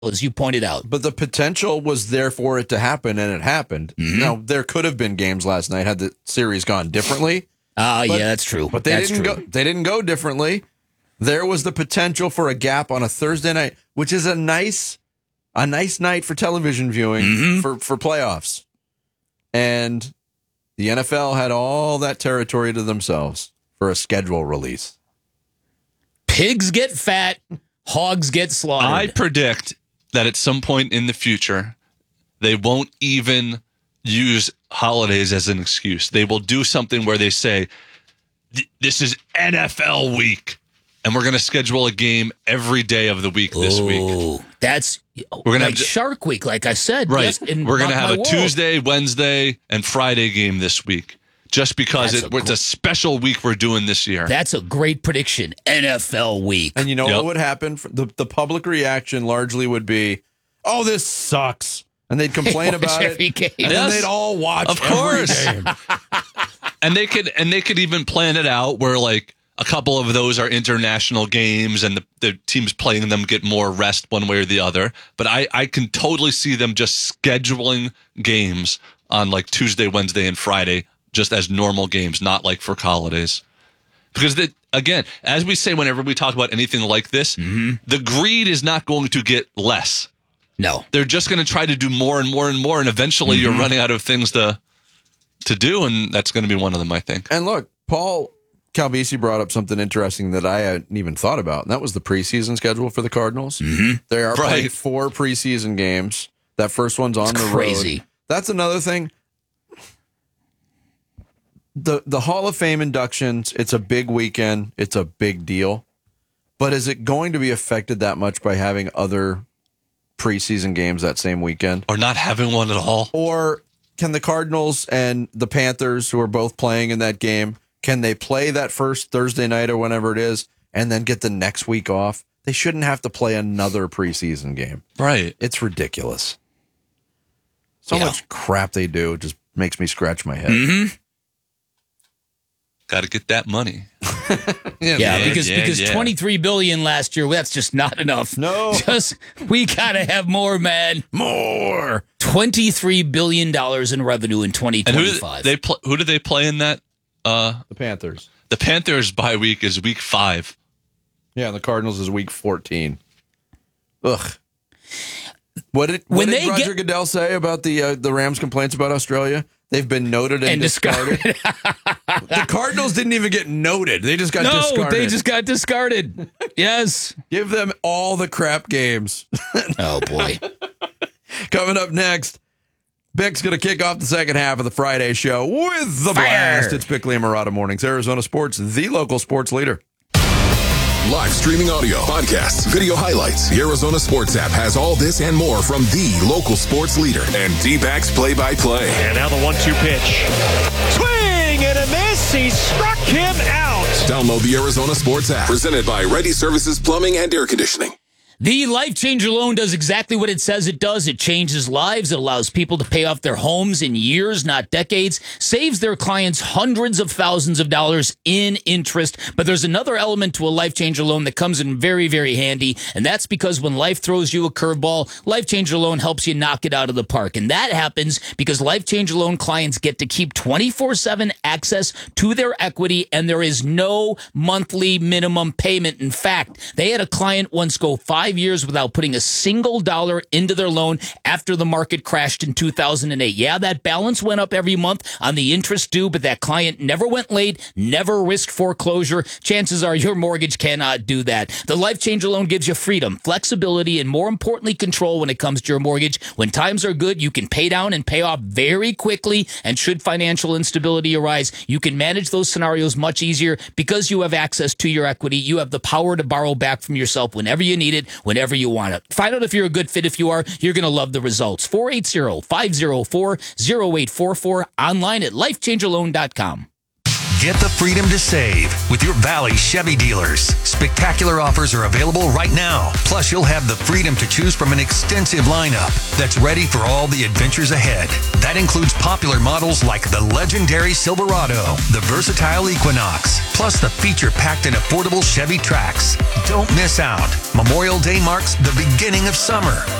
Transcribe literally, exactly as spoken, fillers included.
as you pointed out. But the potential was there for it to happen, and it happened. Mm-hmm. Now, there could have been games last night had the series gone differently. Oh, uh, but, yeah, that's true. But they that's didn't true. go. They didn't go differently. There was the potential for a gap on a Thursday night, which is a nice, a nice night for television viewing mm-hmm. for for playoffs, and the N F L had all that territory to themselves for a schedule release. Pigs get fat, hogs get slaughtered. I predict that at some point in the future, they won't even use holidays as an excuse. They will do something where they say, this is N F L week, and we're going to schedule a game every day of the week this Ooh, week. That's we're gonna like have Shark Week, like I said. Right. Yes, we're going to have a world. Tuesday, Wednesday, and Friday game this week. Just because it, a, it's a special week we're doing this year. That's a great prediction. N F L week. And you know yep. what would happen? The, the public reaction largely would be, oh, this sucks. And they'd complain about it. Game. And yes. then they'd all watch of course. every game. and they could and they could even plan it out where like a couple of those are international games and the, the teams playing them get more rest one way or the other. But I, I can totally see them just scheduling games on like Tuesday, Wednesday, and Friday just as normal games, not like for holidays. Because, the, again, as we say whenever we talk about anything like this, mm-hmm. the greed is not going to get less. No. They're just going to try to do more and more and more, and eventually mm-hmm. you're running out of things to to do, and that's going to be one of them, I think. And look, Paul Calvisi brought up something interesting that I hadn't even thought about, and that was the preseason schedule for the Cardinals. Mm-hmm. They are right. playing four preseason games. That first one's on it's the crazy. road. That's another thing. The the Hall of Fame inductions, it's a big weekend. It's a big deal. But is it going to be affected that much by having other preseason games that same weekend? Or not having one at all? Or can the Cardinals and the Panthers, who are both playing in that game, can they play that first Thursday night or whenever it is and then get the next week off? They shouldn't have to play another preseason game. Right. It's ridiculous. So yeah. much crap they do just makes me scratch my head. Mm-hmm. Got to get that money. yeah, yeah, because yeah, because yeah. twenty-three billion dollars last year, that's just not enough. No. Just we got to have more, man. More. twenty-three billion dollars in revenue in twenty twenty-five. And who, they pl- who do they play in that? Uh, the Panthers. The Panthers bye week is week five. Yeah, the Cardinals is week fourteen. Ugh. What did, what when did they Roger get, Goodell say about the uh, the Rams' complaints about Australia? They've been noted and, and discarded. discarded. The Cardinals didn't even get noted. They just got no, discarded. No, they just got discarded. Yes. Give them all the crap games. Oh, boy. Coming up next, Bick's going to kick off the second half of the Friday show with the Fire. blast. It's Bickley and Murata Mornings, Arizona Sports, the local sports leader. Live streaming audio, podcasts, video highlights. The Arizona Sports app has all this and more from the local sports leader and D-backs play-by-play. And now the one two pitch. Swing and a miss. He struck him out. Download the Arizona Sports app. Presented by Ready Services Plumbing and Air Conditioning. The Life Changer loan does exactly what it says it does. It changes lives. It allows people to pay off their homes in years, not decades, saves their clients hundreds of thousands of dollars in interest. But there's another element to a Life Changer loan that comes in very, very handy, and that's because when life throws you a curveball, Life Changer loan helps you knock it out of the park. And that happens because Life Changer loan clients get to keep twenty-four seven access to their equity, and there is no monthly minimum payment. In fact, they had a client once go five years without putting a single dollar into their loan after the market crashed in two thousand eight. Yeah, that balance went up every month on the interest due, but that client never went late, never risked foreclosure. Chances are your mortgage cannot do that. The Life Changer loan gives you freedom, flexibility, and more importantly, control when it comes to your mortgage. When times are good, you can pay down and pay off very quickly, and should financial instability arise, you can manage those scenarios much easier because you have access to your equity. You have the power to borrow back from yourself whenever you need it, whenever you want it. Find out if you're a good fit. If you are, you're going to love the results. four eight zero, five zero four, zero eight four four, online at life changer loan dot com. Get the freedom to save with your Valley Chevy dealers. Spectacular offers are available right now. Plus, you'll have the freedom to choose from an extensive lineup that's ready for all the adventures ahead. That includes popular models like the legendary Silverado, the versatile Equinox, plus the feature-packed and affordable Chevy Trax. Don't miss out. Memorial Day marks the beginning of summer.